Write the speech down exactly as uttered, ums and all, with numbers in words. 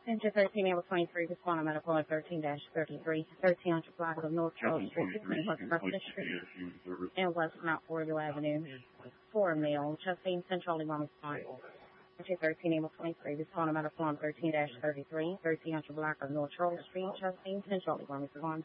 Enter thirteen able twenty-three, respond to medical at thirteen dash thirty-three, thirteen hundred block of North Charles Street, between West Preston Street and West Mount Fortville Avenue. For a male, Justine centrally one response. Enter thirteen able twenty-three, respond to medical on thirteen dash thirty-three, thirteen hundred block of North Charles Street, Justine centrally one response.